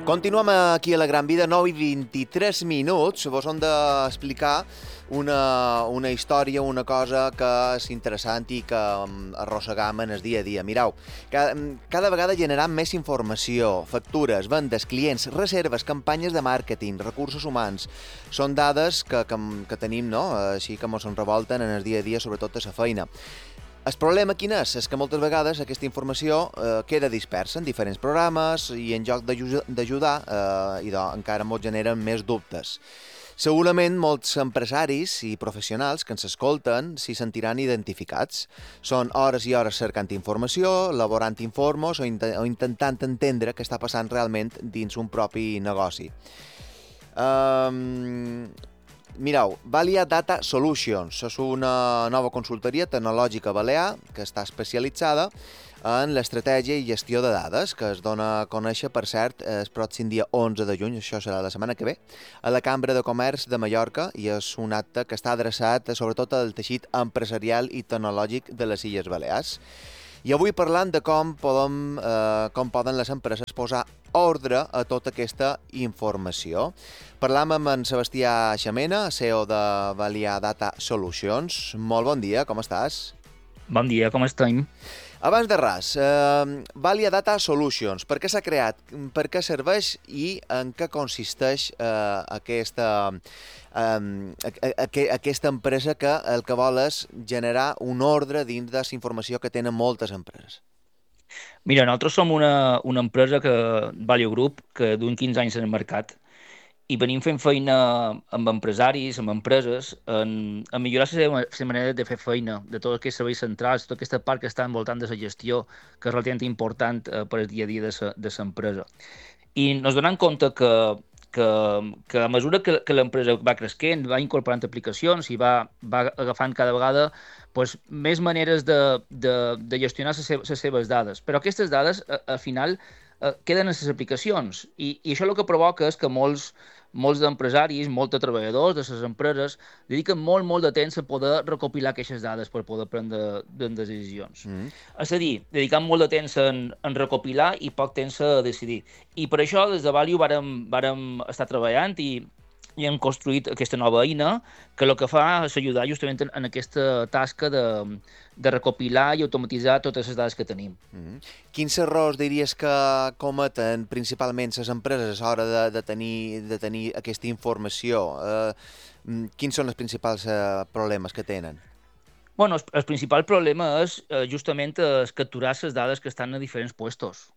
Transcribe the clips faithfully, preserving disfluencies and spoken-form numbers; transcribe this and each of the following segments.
Continuem aquí a la Gran Vida, nou i vint-i-tres minuts. Vos hem d'explicar una, una història, una cosa que és interessant i que arrossegam en el dia a dia. Mireu, cada, cada vegada generam més informació, factures, vendes, clients, reserves, campanyes de màrqueting, recursos humans. Són dades que, que, que tenim, no?, així que ens revolten en el dia a dia, sobretot a la feina. El problema quin és? És que moltes vegades aquesta informació eh, queda dispersa en diferents programes i en lloc d'ajudar eh, i doncs, encara ens generen més dubtes. Segurament molts empresaris i professionals que ens escolten s'hi sentiran identificats. Són hores i hores cercant informació, elaborant informes o, int o intentant entendre què està passant realment dins un propi negoci. Um... Mireu, Valia Data Solutions és una nova consultoria tecnològica balear que està especialitzada en l'estratègia i gestió de dades, que es dona a conèixer, per cert, el pròxim dia onze de juny, això serà la setmana que ve, a la Cambra de Comerç de Mallorca, i és un acte que està adreçat sobretot al teixit empresarial i tecnològic de les Illes Balears. I avui parlant de com, podem, eh, com poden les empreses posar ordre a tota aquesta informació. Parlam amb en Sebastià Xamena, C E O de Valia Data Solutions. Molt bon dia, com estàs? Bon dia, com estem? Abans de res, eh, Valia Data Solutions, per què s'ha creat, per què serveix i en què consisteix eh, aquesta, eh, aquesta empresa que el que vol és generar un ordre dins de la informació que tenen moltes empreses? Mira, nosaltres som una, una empresa, que Value Group, que duim quinze anys en el mercat i venim fent feina amb empresaris, amb empreses, en, en millorar la manera de fer feina, de tots aquests serveis centrals, tota aquesta part que està envoltant de la gestió, que és relativament important eh, per al dia a dia de l'empresa. I ens donem compte que, que, que a mesura que, que l'empresa va creixent, va incorporant aplicacions i va, va agafant cada vegada pues, més maneres de, de, de gestionar les seves, les seves dades. Però aquestes dades, al final, eh, queden en les aplicacions. I, I això el que provoca és que molts, molts empresaris, molts de treballadors de les empreses dediquen molt, molt de temps a poder recopilar aquestes dades per poder prendre decisions. Mm. És a dir, dedicant molt de temps en, en recopilar i poc temps a decidir. I per això, des de Value, vàrem, vàrem estar treballant i i hem construït aquesta nova eina que el que fa és ajudar justament en, en aquesta tasca de, de recopilar i automatitzar totes les dades que tenim. Mm-hmm. Quins errors diries que cometen principalment les empreses a l'hora de, de, tenir, de tenir aquesta informació? Eh, quins són els principals eh, problemes que tenen? Bueno, el, el principal problema és eh, justament es capturar les dades que estan a diferents puestos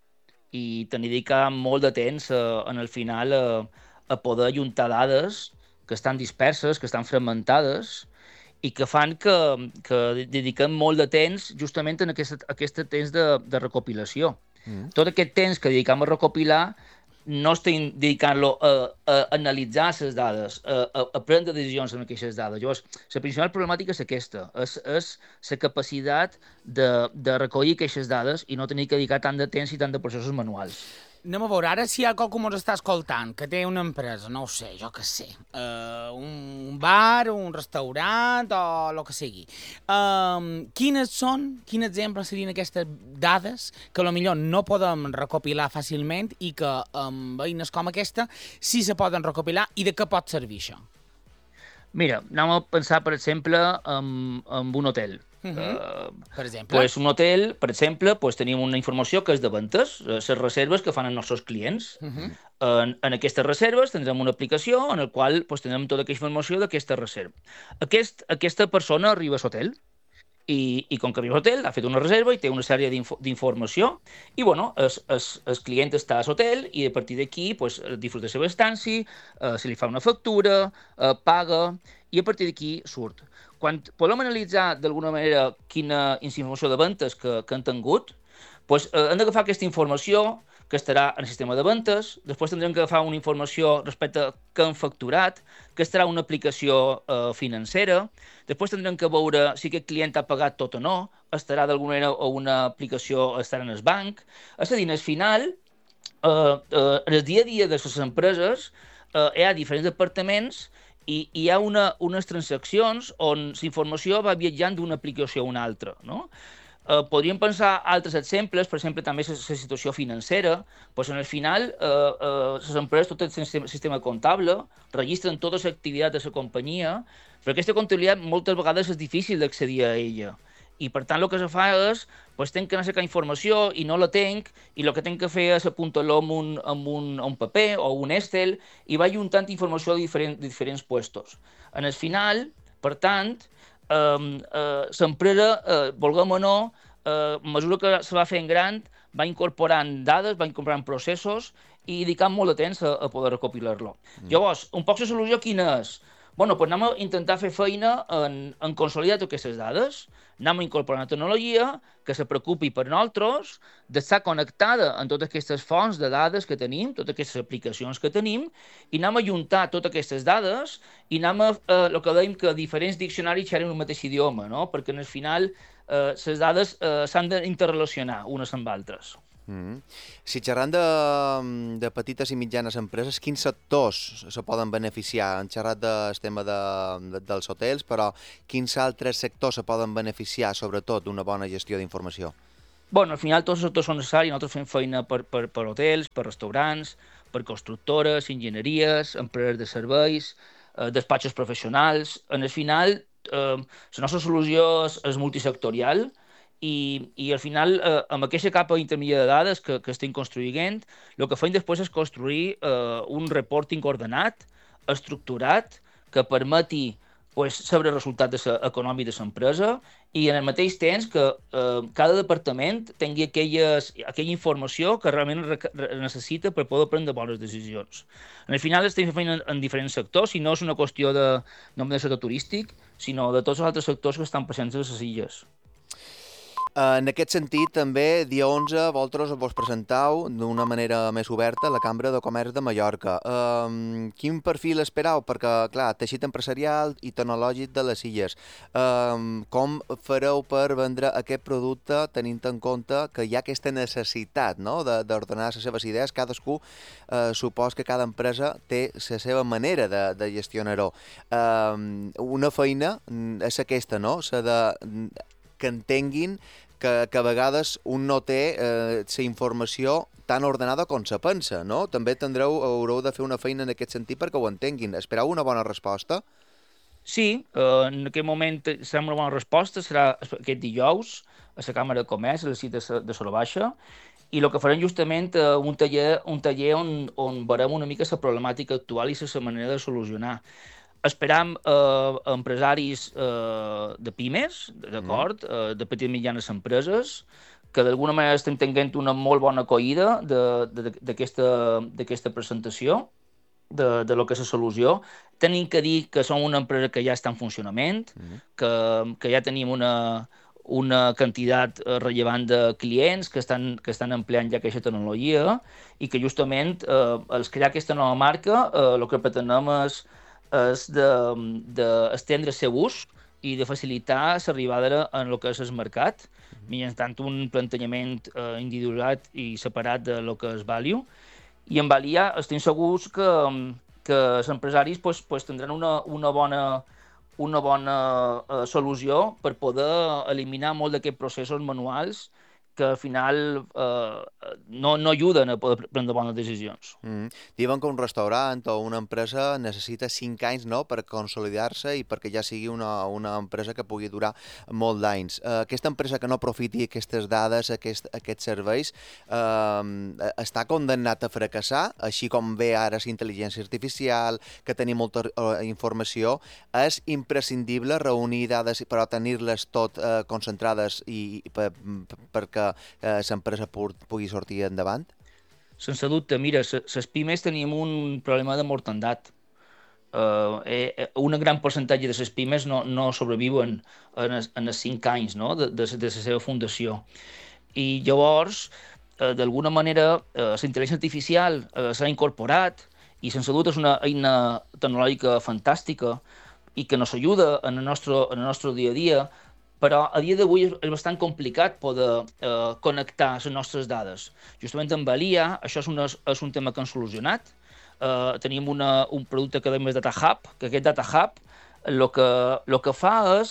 i tenir dedicar molt de temps eh, en el final eh, a poder ajuntar dades que estan disperses, que estan fragmentades i que fan que, que dediquem molt de temps justament en aquest, aquest temps de, de recopilació. Mm. Tot aquest temps que dedicam a recopilar no estem dedicant-lo a, a analitzar les dades, a, a, a prendre decisions amb aquestes dades. Llavors, la principal problemàtica és aquesta, és, és la capacitat de, de recollir aquestes dades i no tenir que dedicar tant de temps i tant de processos manuals. Anem a veure, ara si hi ha qualcú que ens està escoltant, que té una empresa, no ho sé, jo què sé, uh, un bar, un restaurant o el que sigui. Um, quines són, quins exemples serien aquestes dades que potser no podem recopilar fàcilment i que amb eines com aquesta sí se poden recopilar i de què pot servir això? Mira, anem a pensar, per exemple, en, en un hotel. Uh -huh. uh, per exemple? Pues un hotel, per exemple, pues tenim una informació que és de ventes, les reserves que fan els nostres clients. Uh -huh. en, en aquestes reserves tindrem una aplicació en la qual pues, tindrem tota aquesta informació d'aquesta reserva. Aquest, aquesta persona arriba a l'hotel i, i com que arriba a l'hotel ha fet una reserva i té una sèrie d'informació i bueno, el, el, el client està a l'hotel i a partir d'aquí pues, disfruta la seva estància, eh, se li fa una factura, eh, paga i a partir d'aquí surt. Quan podem analitzar d'alguna manera quina informació de ventes que, que han tingut, doncs, eh, hem d'agafar aquesta informació que estarà en el sistema de ventes, després tindrem que agafar una informació respecte a què han facturat, que estarà una aplicació eh, financera, després tindrem que veure si aquest client ha pagat tot o no, estarà d'alguna manera o una aplicació estarà en el banc. És a dir, al final, eh, eh, en el dia a dia de les empreses eh, hi ha diferents departaments i hi ha una, unes transaccions on la informació va viatjant d'una aplicació a una altra, no? Eh, podríem pensar altres exemples, per exemple, també la situació financera, doncs en el final eh, eh, les empreses, tot el sistema, sistema comptable, registren totes les activitats de la companyia, però aquesta comptabilitat moltes vegades és difícil d'accedir a ella. I per tant el que se fa és, doncs tenc que anar a cercar informació i no la tenc, i el que tenc que fer és apuntar-lo en, un, en un, un paper o un Excel i va juntant informació de diferents, de diferents puestos. En el final, per tant, l'empresa, eh, eh, vulguem o no, eh, a mesura que se va fent gran, va incorporant dades, va incorporant processos i dedicant molt de temps a, a poder recopilar-lo. Mm. Llavors, un poc la solució quina és? Bueno, doncs anem a intentar fer feina en, en consolidar totes aquestes dades, anem a incorporar una tecnologia que se preocupi per nosaltres d'estar connectada amb totes aquestes fonts de dades que tenim, totes aquestes aplicacions que tenim, i anem a juntar totes aquestes dades i anem a, eh, el que dèiem que diferents diccionaris xerren el mateix idioma, no? Perquè al final eh, les dades eh, s'han d'interrelacionar unes amb altres. Mm. Si xerrant de, de petites i mitjanes empreses, quins sectors se poden beneficiar? Han xerrat del tema de, de, dels hotels, però quins altres sectors se poden beneficiar, sobretot, d'una bona gestió d'informació? Bueno, al final tots els sectors són necessaris. Nosaltres fem feina per, per, per hotels, per restaurants, per constructores, enginyeries, empreses de serveis, eh, despatxos professionals. En el final, eh, la nostra solució és, és multisectorial, I, i al final, eh, amb aquesta capa intermèdia de dades que, que estem construint, el que fem després és construir eh, un reporting ordenat, estructurat, que permeti pues, saber el resultat de econòmic de l'empresa i en el mateix temps que eh, cada departament tingui aquelles, aquella informació que realment necessita per poder prendre bones decisions. En el final estem fent en, en diferents sectors, i no és una qüestió de, només del sector turístic, sinó de tots els altres sectors que estan presents a les illes. En aquest sentit, també, dia onze, vosaltres vos presentau d'una manera més oberta a la Cambra de Comerç de Mallorca. Um, quin perfil esperau? Perquè, clar, teixit empresarial i tecnològic de les illes. Um, com fareu per vendre aquest producte tenint en compte que hi ha aquesta necessitat, no?, d'ordenar les seves idees? Cadascú, uh, supos que cada empresa té la seva manera de, de gestionar-ho. Um, una feina és aquesta, no?, la de que entenguin que, que a vegades un no té eh, la informació tan ordenada com se pensa, no? També tindreu, haureu de fer una feina en aquest sentit perquè ho entenguin. Espereu una bona resposta? Sí, eh, en aquest moment serà una bona resposta, serà aquest dijous a la Càmera de Comerç, a la cita de Sora Baixa, i el que farem justament eh, un taller, un taller on, on veurem una mica la problemàtica actual i la manera de solucionar. Esperam eh, empresaris eh, de pimes, d'acord, eh, de petites i mitjanes empreses, que d'alguna manera estem tenint una molt bona acollida d'aquesta presentació, de, de lo que és la solució. Tenim que dir que som una empresa que ja està en funcionament, mm. que, que ja tenim una, una quantitat rellevant de clients que estan, que estan empleant ja aquesta tecnologia i que justament eh, als crear aquesta nova marca eh, el que pretenem és és d'estendre el seu ús i de facilitar l'arribada en el que és el mercat, mitjançant un plantejament eh, individualitzat i separat de lo que és value. I en Valia estem segurs que, que els empresaris pues, pues, tindran una, una bona, una bona eh, solució per poder eliminar molt d'aquests processos manuals que al final eh, no, no ajuden a poder prendre bones decisions. Mm. Diuen que un restaurant o una empresa necessita cinc anys, no?, per consolidar-se i perquè ja sigui una, una empresa que pugui durar molt d'anys. Eh, aquesta empresa que no aprofiti aquestes dades, aquest, aquests serveis, eh, està condemnat a fracassar, així com ve ara la intel·ligència artificial, que tenim molta informació. És imprescindible reunir dades però tenir-les tot eh, concentrades i, i per, perquè l'empresa pugui sortir endavant? Sense dubte. Mira, les pimes tenim un problema de mortandat. Uh, eh, un gran percentatge de les pimes no, no sobreviuen en, es, en els cinc anys, no?, de, de, de la seva fundació. I llavors, uh, d'alguna manera, uh, la intel·ligència artificial uh, s'ha incorporat i sense dubte és una eina tecnològica fantàstica i que ens ajuda en el nostre, en el nostre dia a dia, però a dia d'avui és bastant complicat poder eh, connectar les nostres dades. Justament en Valia, això és, una, és un tema que hem solucionat. Eh, tenim una, un producte que dèiem és Data Hub, que aquest Data Hub el que, el que fa és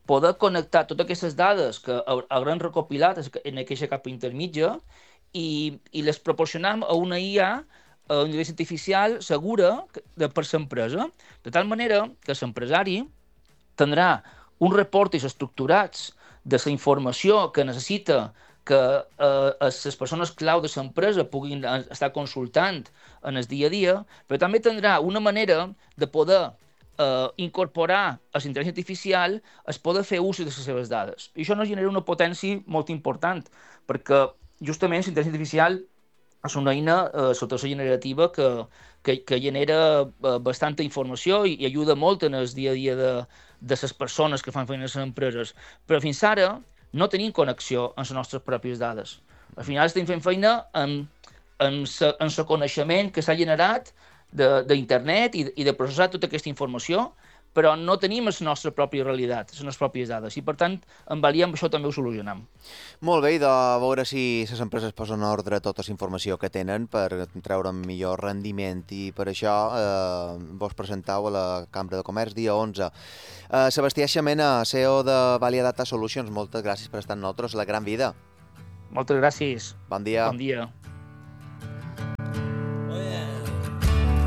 poder connectar totes aquestes dades que hauran recopilat en aquesta capa intermitja i, i les proporcionam a una I A, a una intel·ligència artificial segura de, per l'empresa, de tal manera que l'empresari tindrà uns reportes estructurats de la informació que necessita que eh, les persones clau de l'empresa puguin estar consultant en el dia a dia, però també tindrà una manera de poder eh, incorporar a la intel·ligència artificial es poder fer ús de les seves dades. I això nos genera una potència molt important, perquè justament la intel·ligència artificial és una eina eh, sota la generativa que, que, que genera eh, bastanta informació i, i ajuda molt en el dia a dia de, de les persones que fan feina a les empreses. Però fins ara no tenim connexió amb les nostres pròpies dades. Al final estem fent feina amb, amb el coneixement que s'ha generat d'internet i, i de processar tota aquesta informació, però no tenim la nostra pròpia realitat, les nostres pròpies dades, i per tant, amb Valia amb això també ho solucionam. Molt bé, i de veure si les empreses posen en ordre tota la informació que tenen per treure un millor rendiment, i per això eh, vos presentau a la Cambra de Comerç dia onze. Eh, Sebastià Xamena, C E O de Valia Data Solutions, moltes gràcies per estar amb nosaltres, la gran vida. Moltes gràcies. Bon dia. Bon dia.